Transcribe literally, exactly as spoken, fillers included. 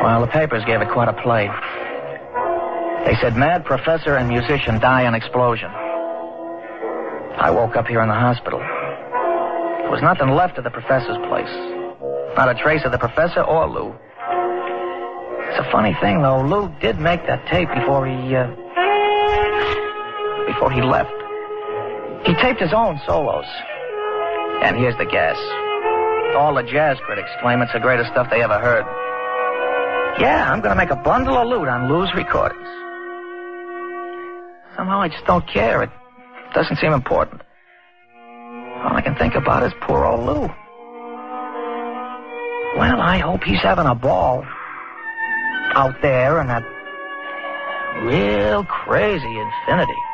Well, the papers gave it quite a play. They said mad professor and musician die in explosion. I woke up here in the hospital. There was nothing left of the professor's place. Not a trace of the professor or Lou. It's a funny thing, though. Lou did make that tape before he, uh... before he left. He taped his own solos. And here's the gas. All the jazz critics claim it's the greatest stuff they ever heard. Yeah, I'm gonna make a bundle of loot on Lou's recordings. Somehow I just don't care. It doesn't seem important. All I can think about is poor old Lou. Well, I hope he's having a ball out there in that real crazy infinity.